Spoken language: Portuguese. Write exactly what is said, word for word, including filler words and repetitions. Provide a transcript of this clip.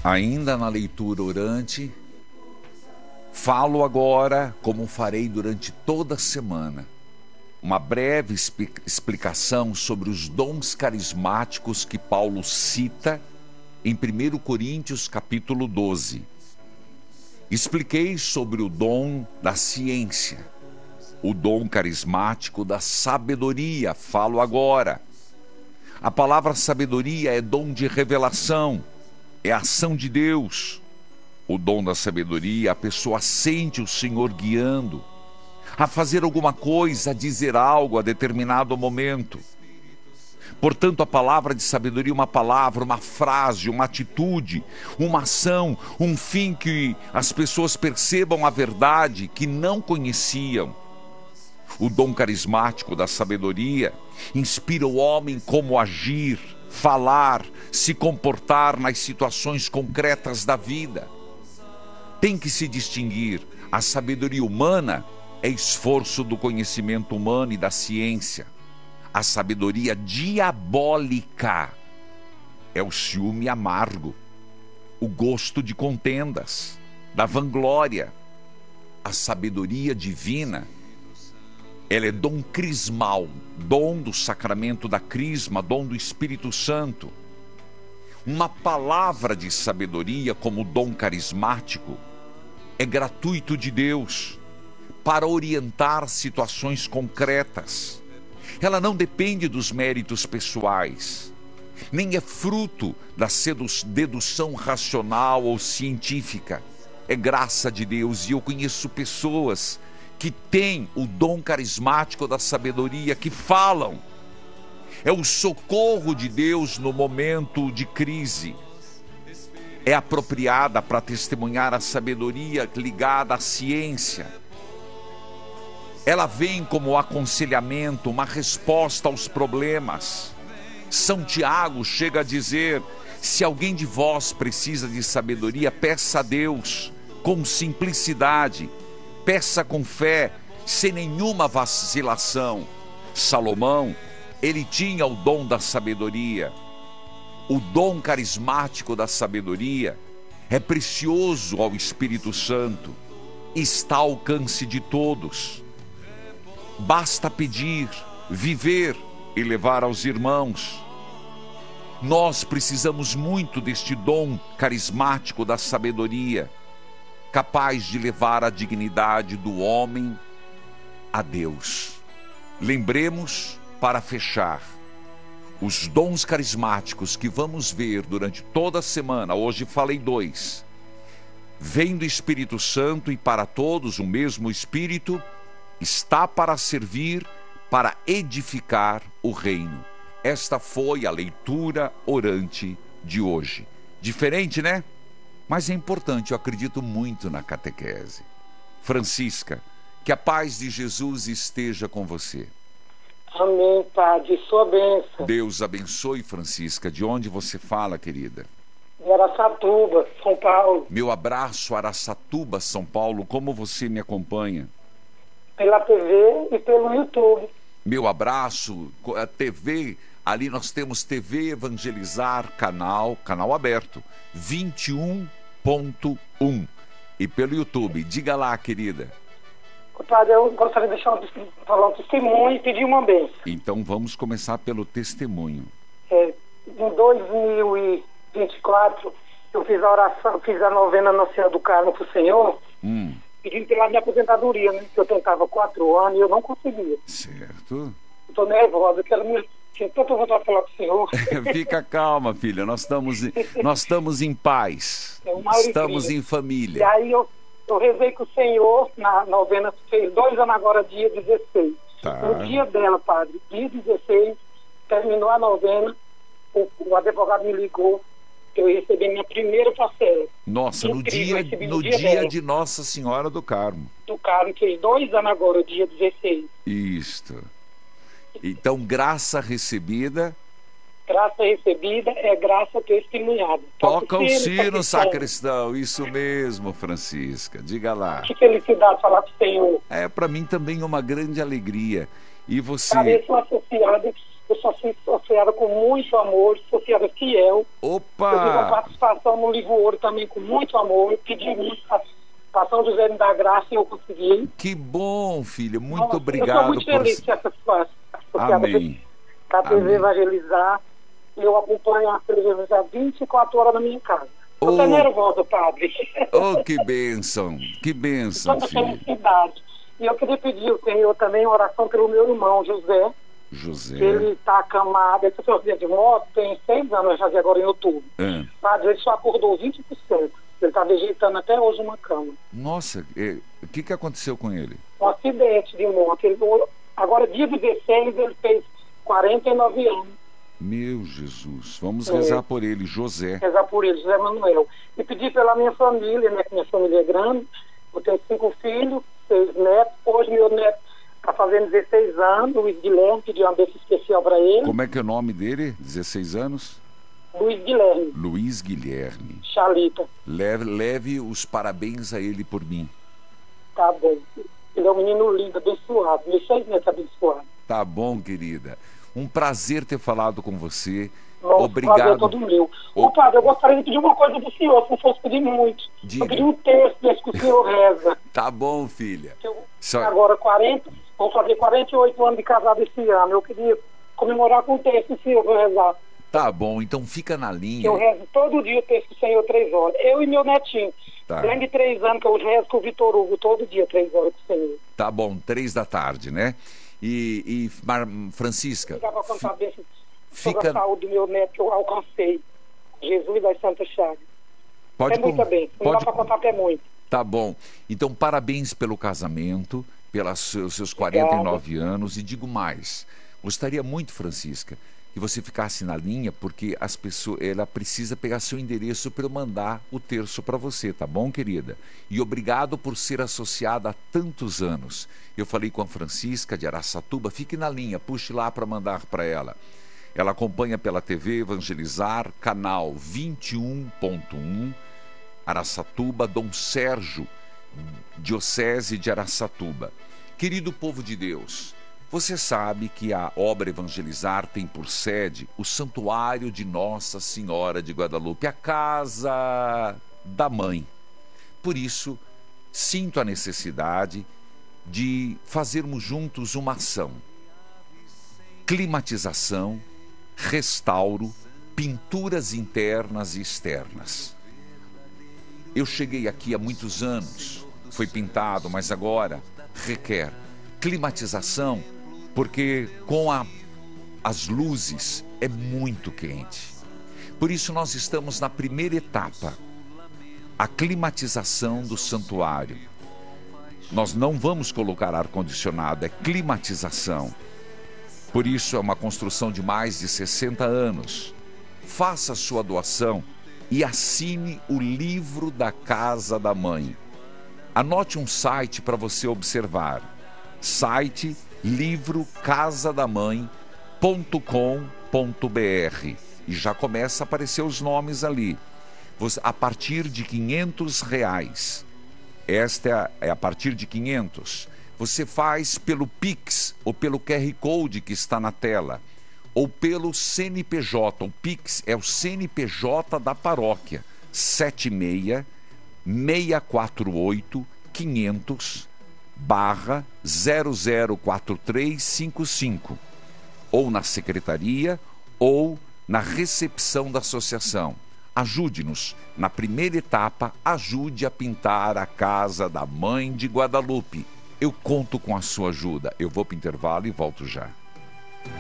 Ainda na leitura orante, falo agora, como farei durante toda a semana, uma breve explicação sobre os dons carismáticos que Paulo cita em primeiro Coríntios capítulo doze. Expliquei sobre o dom da ciência, o dom carismático da sabedoria, falo agora. A palavra sabedoria é dom de revelação, é ação de Deus. O dom da sabedoria, a pessoa sente o Senhor guiando a fazer alguma coisa, a dizer algo a determinado momento. Portanto, a palavra de sabedoria é uma palavra, uma frase, uma atitude, uma ação, um fim que as pessoas percebam a verdade que não conheciam. O dom carismático da sabedoria inspira o homem como agir, falar, se comportar nas situações concretas da vida. Tem que se distinguir. A sabedoria humana é esforço do conhecimento humano e da ciência. A sabedoria diabólica é o ciúme amargo, o gosto de contendas, da vanglória. A sabedoria divina, ela é dom crismal, dom do sacramento da crisma, dom do Espírito Santo. Uma palavra de sabedoria como dom carismático é gratuito de Deus para orientar situações concretas. Ela não depende dos méritos pessoais, nem é fruto da dedução racional ou científica. É graça de Deus, e eu conheço pessoas que têm o dom carismático da sabedoria, que falam. É o socorro de Deus no momento de crise. É apropriada para testemunhar a sabedoria ligada à ciência. Ela vem como aconselhamento, uma resposta aos problemas. São Tiago chega a dizer: se alguém de vós precisa de sabedoria, peça a Deus com simplicidade, peça com fé, sem nenhuma vacilação. Salomão, ele tinha o dom da sabedoria. O dom carismático da sabedoria é precioso ao Espírito Santo, está ao alcance de todos. Basta pedir, viver e levar aos irmãos. Nós precisamos muito deste dom carismático da sabedoria, capaz de levar a dignidade do homem a Deus. Lembremos, para fechar, os dons carismáticos que vamos ver durante toda a semana. Hoje falei dois. Vem do Espírito Santo, e para todos o mesmo Espírito está para servir, para edificar o reino. Esta foi a leitura orante de hoje. Diferente, né? Mas é importante, eu acredito muito na catequese. Francisca, que a paz de Jesus esteja com você. Amém, Padre, sua bênção. Deus abençoe, Francisca. De onde você fala, querida? De Araçatuba, São Paulo. Meu abraço, Araçatuba, São Paulo. Como você me acompanha? Pela T V e pelo YouTube. Meu abraço, a T V, ali nós temos T V Evangelizar, canal, canal aberto, vinte e um ponto um. E pelo YouTube, diga lá, querida. Padre, eu gostaria de deixar um, falar um testemunho e pedir uma bênção. Então vamos começar pelo testemunho. É, em dois mil e vinte e quatro, eu fiz a oração, fiz a novena Nossa Senhora do Carmo para o Senhor, hum. pedindo pela minha aposentadoria, né? Que eu tentava quatro anos e eu não conseguia. Certo. Estou nervosa, quero me... Tinha tanta vontade de falar com o Senhor. Fica calma, filha, nós estamos, nós estamos em paz, é estamos em família. E aí eu, eu rezei com o Senhor, na novena, fez dois anos agora, dia dezesseis. Tá. No dia dela, padre, dia dezesseis, terminou a novena, o, o advogado me ligou, eu recebi minha primeira parcela. Nossa, Incrível, no dia, no no dia, dia de Nossa Senhora do Carmo. Do Carmo, fez dois anos agora, dia dezesseis. Isto. Então, graça recebida. Graça recebida é graça testemunhada. Toca o sino, sacristão. Isso mesmo, Francisca. Diga lá. Que felicidade falar com o Senhor. É, para mim também uma grande alegria. E você... Pareço associada, Eu sou associada com muito amor, associada fiel. Opa! Eu fiz a participação no Livro Ouro também com muito amor. Pedi muito para São José me dar graça e eu consegui. Que bom, filha. Muito Nossa, obrigado. Eu estou muito por... feliz de ser associada Amém. para a T V Amém. Evangelizar. E eu acompanho a T V Evangelizar vinte e quatro horas na minha casa. Eu Oh. estou nervosa, padre. Oh, que bênção. Que bênção, Toda filha. felicidade. E eu queria pedir ao Senhor também uma oração pelo meu irmão, José. José. Ele está acamado, ele sofreu acidente de moto, tem seis anos, já agora em outubro. Ah. Padre, ele só acordou vinte por cento. Ele está vegetando até hoje uma cama. Nossa, é, o que, que aconteceu com ele? Um acidente de moto. Ele, agora, dia dezesseis, ele fez quarenta e nove anos. Meu Jesus. Vamos É. rezar por ele, José. Rezar por ele, José Manuel. E pedir pela minha família, né? Que minha família é grande. Eu tenho cinco filhos, seis netos. Hoje meu neto está fazendo dezesseis anos. Luiz Guilherme, pediu uma bênção especial para ele. Como é que é o nome dele? dezesseis anos? Luiz Guilherme, Luiz Guilherme. Chalita. Leve, leve os parabéns a ele por mim. Tá bom. Ele é um menino lindo, abençoado. Meus seis netos abençoados. Tá bom, querida. Um prazer ter falado com você. Nossa, prazer é Obrigado. todo meu. O- Ô, padre, eu gostaria de pedir uma coisa do senhor, se não fosse pedir muito. Diga. Eu pedi um texto desse que o senhor reza. Tá bom, filha. Eu, Só- Agora, quarenta, vou fazer quarenta e oito anos de casado esse ano. Eu queria comemorar com o texto do senhor, vou rezar. Tá bom, então fica na linha. Eu rezo todo dia o texto do Senhor, três horas. Eu e meu netinho. Tá. Tem de três anos que eu rezo com o Vitor Hugo, todo dia, três horas com o Senhor. Tá bom, três da tarde, né? E, e Mar- Francisca, Dá para contar bem sobre fica- a saúde do meu neto que eu alcancei. Jesus das Santas Chagas. pode É muito con- bem. Não pode dá para contar até muito. Tá bom. Então, parabéns pelo casamento, pelos seus, seus quarenta e nove anos. E digo mais, gostaria muito, Francisca, que você ficasse na linha, porque as pessoas, ela precisa pegar seu endereço para eu mandar o terço para você, tá bom, querida? E obrigado por ser associada há tantos anos. Eu falei com a Francisca de Araçatuba, fique na linha, puxe lá para mandar para ela. Ela acompanha pela T V Evangelizar, canal vinte e um ponto um, Araçatuba, Dom Sérgio, Diocese de Araçatuba. Querido povo de Deus, você sabe que a obra Evangelizar tem por sede o Santuário de Nossa Senhora de Guadalupe, a casa da mãe. Por isso, sinto a necessidade de fazermos juntos uma ação. Climatização, restauro, pinturas internas e externas. Eu cheguei aqui há muitos anos, foi pintado, mas agora requer climatização, porque com a, as luzes é muito quente. Por isso nós estamos na primeira etapa, a climatização do santuário. Nós não vamos colocar ar-condicionado, é climatização. Por isso é uma construção de mais de sessenta anos. Faça a sua doação e assine o livro da Casa da Mãe. Anote um site para você observar. Site livro casa da mãe ponto com ponto br. E já começa a aparecer os nomes ali. Você, a partir de quinhentos reais. Esta é a, é a partir de quinhentos. Você faz pelo Pix ou pelo Q R Code que está na tela. Ou pelo C N P J. O Pix é o C N P J da paróquia. sete seis seis quatro oito quinhentos barra zero zero quatro três cinco cinco. Ou na secretaria ou na recepção da associação. Ajude-nos. Na primeira etapa, ajude a pintar a casa da Mãe de Guadalupe. Eu conto com a sua ajuda. Eu vou para o intervalo e volto já.